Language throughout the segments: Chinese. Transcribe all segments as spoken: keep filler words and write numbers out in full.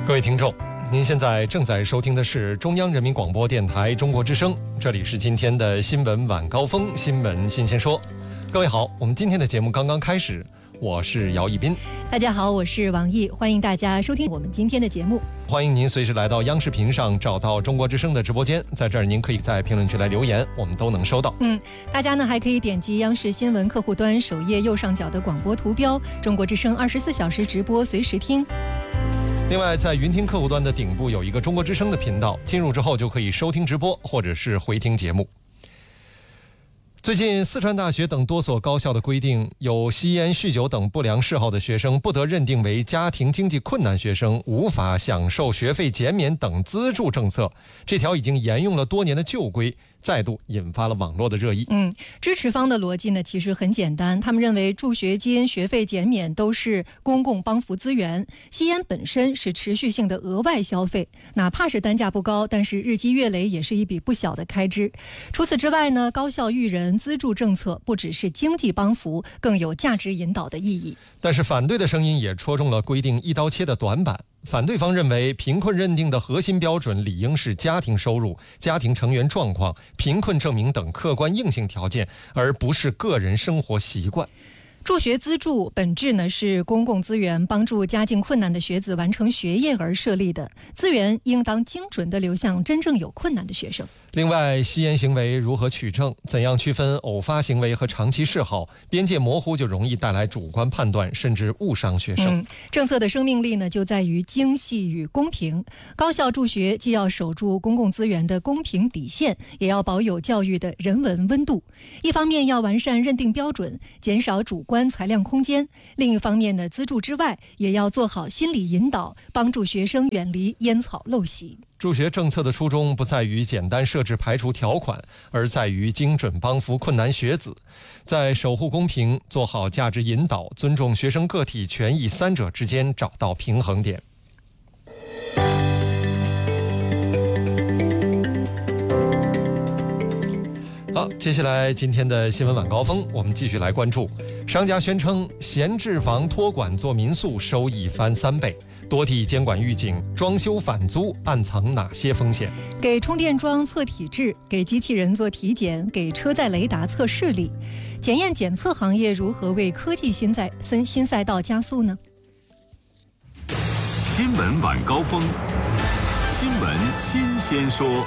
各位听众，您现在正在收听的是中央人民广播电台中国之声，这里是今天的新闻晚高峰，新闻新鲜说。各位好，我们今天的节目刚刚开始，我是姚一斌。 大家好，我是王毅，欢迎大家收听我们今天的节目。 欢迎您随时来到央视频上找到中国之声的直播间，在这儿您可以在评论区来留言，我们都能收到。 嗯，大家呢还可以点击央视新闻客户端首页右上角的广播图标，中国之声二十四小时直播，随时听。 另外，在云听客户端的顶部有一个中国之声的频道，进入之后就可以收听直播或者是回听节目。最近，四川大学等多所高校的规定，有吸烟、酗酒等不良嗜好的学生不得认定为家庭经济困难学生，无法享受学费减免等资助政策。这条已经沿用了多年的旧规，再度引发了网络的热议。 嗯，支持方的逻辑呢，其实很简单，他们认为助学金、学费减免都是公共帮扶资源，吸烟本身是持续性的额外消费，哪怕是单价不高，但是日积月累也是一笔不小的开支。除此之外呢，高校育人资助政策不只是经济帮扶，更有价值引导的意义。 但是反对的声音也戳中了规定一刀切的短板。反对方认为，贫困认定的核心标准理应是家庭收入、家庭成员状况、贫困证明等客观硬性条件，而不是个人生活习惯。 助学资助本质呢是公共资源，帮助家境困难的学子完成学业而设立的，资源应当精准地流向真正有困难的学生。 另外，吸烟行为如何取证，怎样区分偶发行为和长期嗜好，边界模糊就容易带来主观判断，甚至误伤学生。 嗯，政策的生命力呢就在于精细与公平。高校助学既要守住公共资源的公平底线，也要保有教育的人文温度。一方面要完善认定标准，减少主观裁量空间；另一方面呢，资助之外也要做好心理引导，帮助学生远离烟草陋习。 助学政策的初衷不在于简单设置排除条款，而在于精准帮扶困难学子，在守护公平、做好价值引导、尊重学生个体权益三者之间找到平衡点。好，接下来今天的新闻晚高峰，我们继续来关注。商家宣称闲置房托管做民宿收益翻三倍。多地监管预警，装修返租暗藏哪些风险？ 给充电桩测体质，给机器人做体检，给车载雷达测视力。检验检测行业如何为科技新赛新新赛道加速呢？ 新闻晚高峰，新闻新鲜说。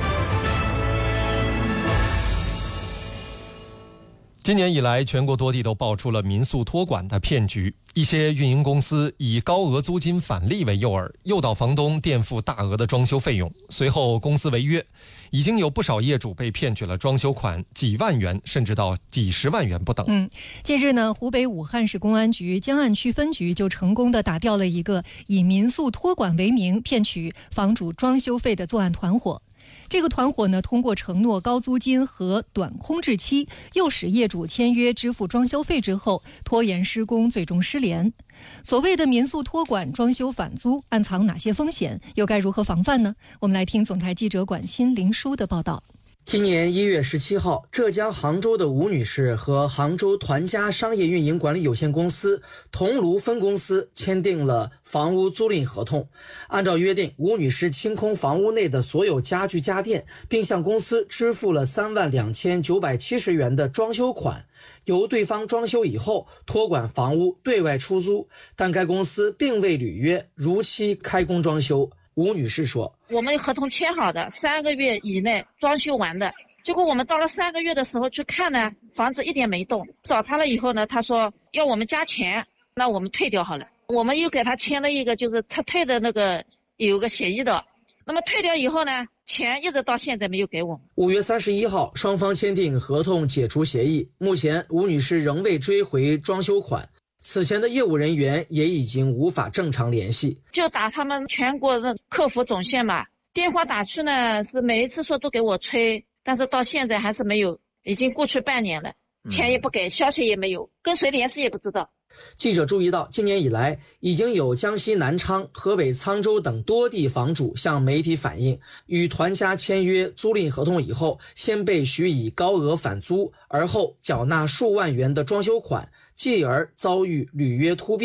今年以来，全国多地都爆出了民宿托管的骗局。一些运营公司以高额租金返利为诱饵，诱导房东垫付大额的装修费用，随后公司违约。已经有不少业主被骗取了装修款几万元，甚至到几十万元不等。 嗯，近日呢，湖北武汉市公安局江岸区分局就成功的打掉了一个以民宿托管为名骗取房主装修费的作案团伙。这个团伙呢，通过承诺高租金和短空置期，诱使业主签约支付装修费之后，拖延施工，最终失联。所谓的民宿托管、装修返租，暗藏哪些风险？又该如何防范呢？我们来听总台记者管新林书的报道。 今年一月十七号，浙江杭州的吴女士和杭州团家商业运营管理有限公司桐庐分公司签订了房屋租赁合同。按照约定，吴女士清空房屋内的所有家具家电，并向公司支付了三万两千九百七十元的装修款，由对方装修以后托管房屋对外出租，但该公司并未履约，如期开工装修。吴女士说， 我们合同签好的，三个月以内装修完的，结果我们到了三个月的时候去看呢，房子一点没动。找他了以后呢，他说要我们加钱，那我们退掉好了。我们又给他签了一个就是撤退的那个有个协议的，那么退掉以后呢，钱一直到现在没有给我们。 五月三十一号，双方签订合同解除协议，目前吴女士仍未追回装修款。此前的业务人员也已经无法正常联系， 就打他们全国的客服总线嘛，电话打去呢，是每一次说都给我催，但是到现在还是没有，已经过去半年了，钱也不给，消息也没有，跟谁联系也不知道。 记者注意到，今年以来已经有江西南昌、河北沧州等多地房主向媒体反映，与团家签约租赁合同以后，先被许以高额返租，而后缴纳数万元的装修款，继而遭遇履约突变，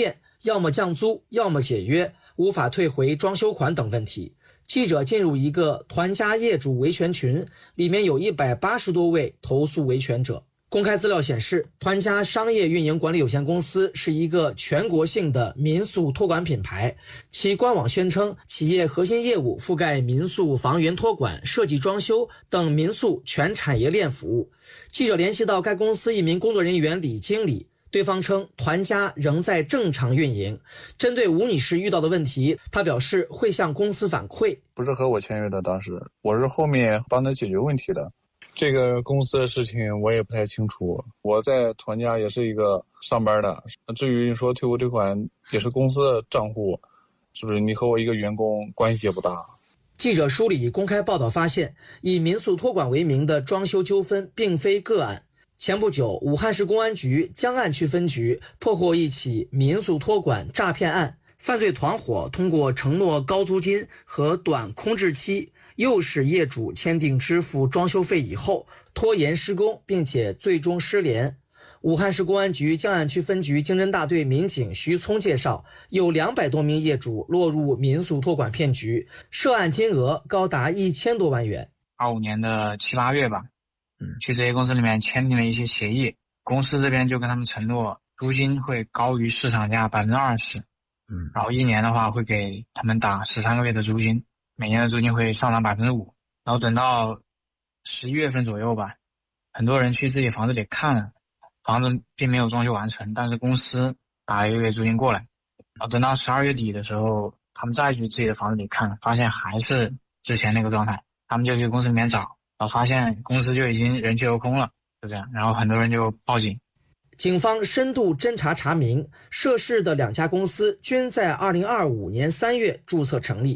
要么降租，要么解约，无法退回装修款等问题。记者进入一个团家业主维权群，里面有一百八十多位投诉维权者。公开资料显示，团家商业运营管理有限公司是一个全国性的民宿托管品牌，其官网宣称企业核心业务覆盖民宿房源托管、设计装修等民宿全产业链服务。记者联系到该公司一名工作人员李经理，对方称团家仍在正常运营。针对吴女士遇到的问题，她表示会向公司反馈。 不是和我签约的，当时我是后面帮他解决问题的。这个公司的事情我也不太清楚，我在团家也是一个上班的。至于说退不退款，也是公司的账户，是不是你和我一个员工关系也不大。 记者梳理公开报道发现，以民宿托管为名的装修纠纷并非个案。前不久，武汉市公安局江岸区分局破获一起民宿托管诈骗案，犯罪团伙通过承诺高租金和短空置期，诱使业主签订支付装修费以后拖延施工，并且最终失联。武汉市公安局江岸区分局经侦大队民警徐聪介绍，有两百多名业主落入民宿托管骗局，涉案金额高达一千多万元。 二五年的七八月吧，嗯，去这些公司里面签订了一些协议，公司这边就跟他们承诺租金会高于市场价百分之二十，嗯，然后一年的话会给他们打十三个月的租金，每年的租金会上涨百分之五。然后等到十一月份左右吧，很多人去自己房子里看了，房子并没有装修完成，但是公司打了一个月租金过来。然后等到十二月底的时候，他们再去自己的房子里看，发现还是之前那个状态，他们就去公司里面找，然后发现公司就已经人去楼空了，就这样，然后很多人就报警。 警方深度侦查查明，涉事的两家公司均在二零二五年三月注册成立。